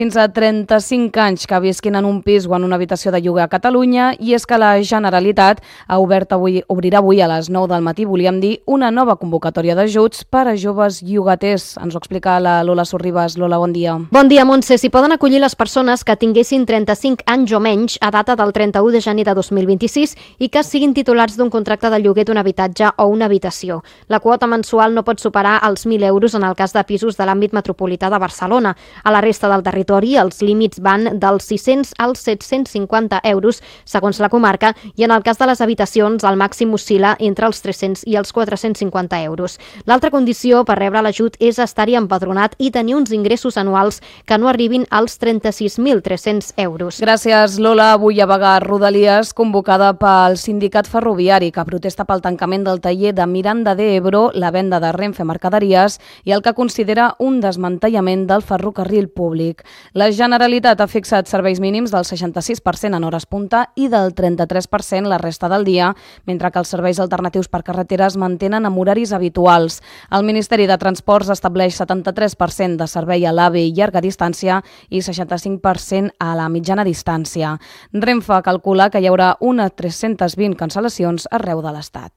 fins a 35 anys que visquin en un pis o en una habitació de lloguer a Catalunya, i és que la Generalitat obrirà avui a les 9 del matí, volíem dir, una nova convocatòria d'ajuts per a joves llogaters. Ens ho explica la Lola Sorribas. Lola, bon dia. Bon dia, Montse. S'hi poden acollir les persones que tinguessin 35 anys o menys a data del 31 de gener de 2026 i que siguin titulars d'un contracte de lloguer d'un habitatge o una habitació. La quota mensual no pot superar els 1.000 euros en el cas de pisos de l'àmbit metropolità de Barcelona. A la resta del territori els límits van dels 600 als 750 euros segons la comarca, i en el cas de les habitacions el màxim oscil·la entre els 300 i els 450 euros. L'altra condició per rebre l'ajut és estar-hi empadronat i tenir uns ingressos anuals que no arribin als 36.300 euros. Gràcies, Lola. Avui a Bagà, Rodalies, convocada pel sindicat ferroviari que protesta pel tancament del taller de Miranda de Ebro, la venda de Renfe Mercaderies i el que considera un desmantellament del ferrocarril públic. La Generalitat ha fixat serveis mínims del 66% en hores punta i del 33% la resta del dia, mentre que els serveis alternatius per carreteres mantenen amb horaris habituals. El Ministeri de Transports estableix 73% de servei a l'AVE i llarga distància i 65% a la mitjana distància. Renfe calcula que hi haurà unes 320 cancel·lacions arreu de l'Estat.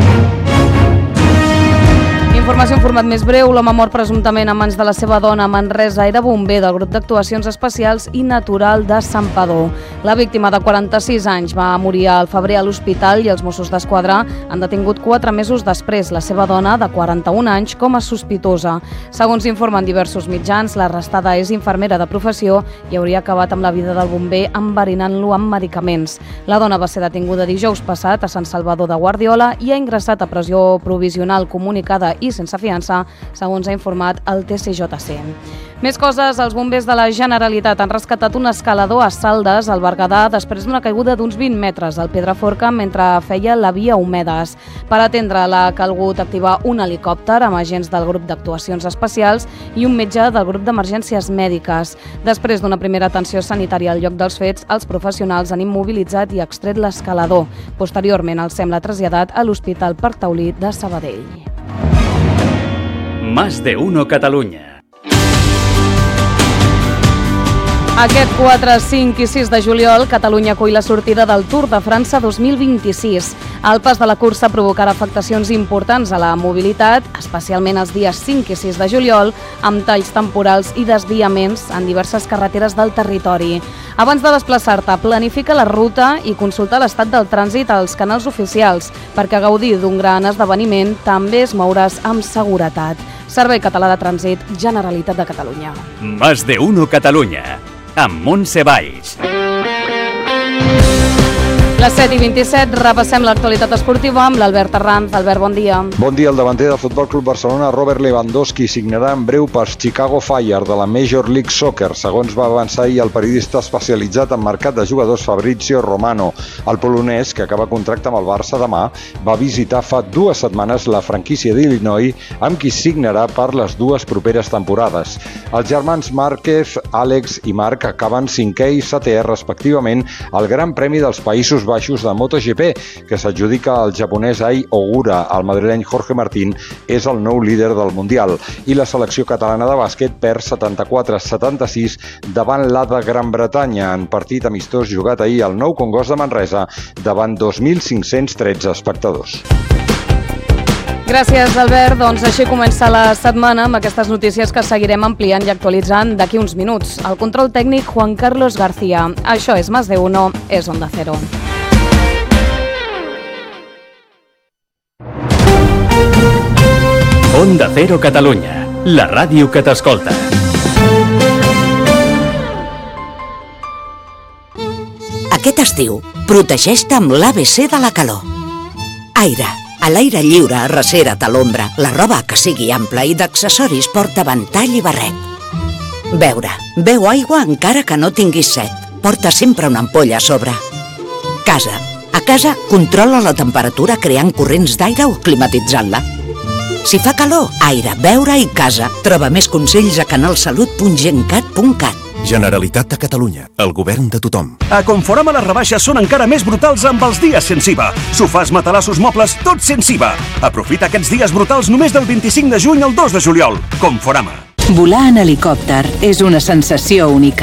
Informació en format més breu. L'home mort presumptament a mans de la seva dona a Manresa era bomber del grup d'actuacions especials i natural de Santpedor. La víctima de 46 anys va morir al febrer a l'hospital i els Mossos d'Esquadra han detingut 4 mesos després la seva dona de 41 anys com a sospitosa. Segons informen diversos mitjans, l'arrestada és infermera de professió i hauria acabat amb la vida del bomber enverinant-lo amb medicaments. La dona va ser detinguda dijous passat a Sant Salvador de Guardiola i ha ingressat a presó provisional comunicada i sense fiança, segons ha informat el TCJC. Més coses, els bombers de la Generalitat han rescatat un escalador a Saldes, al Berguedà, després d'una caiguda d'uns 20 metres al Pedraforca mentre feia la via Homedes. Per atendre-la ha calgut activar un helicòpter amb agents del grup d'actuacions especials i un metge del grup d'emergències mèdiques. Després d'una primera atenció sanitària al lloc dels fets, els professionals han immobilitzat i extret l'escalador. Posteriorment, el sembla traslladat a l'Hospital Parc Taulí de Sabadell. Más de uno Catalunya. Aquest 4, 5 i 6 de juliol, Catalunya acull la sortida del Tour de França 2026. El pas de la cursa provocarà afectacions importants a la mobilitat, especialment els dies 5 i 6 de juliol, amb talls temporals i desviaments en diverses carreteres del territori. Abans de desplaçar-te, planifica la ruta i consulta l'estat del trànsit als canals oficials, perquè a gaudir d'un gran esdeveniment també es mouràs amb seguretat. Servei Català de Trànsit, Generalitat de Catalunya. Más de uno Catalunya, amb Montse Valls. Les 7:27, repassem l'actualitat esportiva amb l'Albert Arranz. Albert, bon dia. Bon dia. El davanter del Futbol Club Barcelona, Robert Lewandowski, signarà en breu per Chicago Fire de la Major League Soccer, segons va avançar ahir el periodista especialitzat en mercat de jugadors Fabrizio Romano. El polonès, que acaba contracte amb el Barça demà, va visitar fa 2 setmanes la franquícia d'Illinois, amb qui signarà per les 2 properes temporades. Els germans Márquez, Àlex i Marc acaben 5è i 7è respectivament al Gran Premi dels Països Baixos de MotoGP, que s'adjudica al japonès Ai Ogura. El madrileny Jorge Martín és el nou líder del Mundial. I la selecció catalana de bàsquet perd 74-76 davant la de Gran Bretanya en partit amistós jugat ahir al Nou Congost de Manresa davant 2.513 espectadors. Gràcies, Albert. Doncs així comença la setmana amb aquestes notícies que seguirem ampliant i actualitzant d'aquí uns minuts. El control tècnic, Juan Carlos García. Això és Más de Uno, és Onda Cero. Onda Cero Catalunya, la ràdio que t'escolta. Aquest estiu, protegeix-te amb l'ABC de la calor. Aire. A l'aire lliure, arrecera't a l'ombra. La roba que sigui ampla i d'accessoris porta ventall i barret. Beure. Beu aigua encara que no tinguis set. Porta sempre una ampolla a sobre. Casa. A casa, controla la temperatura creant corrents d'aire o climatitzant-la. Si fa calor, aire, beure i casa. Troba més consells a canalsalut.gencat.cat. Generalitat de Catalunya, el govern de tothom. A Conforama les rebaixes són encara més brutals amb els dies sense IVA. Sofàs, matalassos, mobles, tots sense IVA. Aprofita aquests dies brutals només del 25 de juny al 2 de juliol. Conforama. Volar en helicòpter és una sensació única.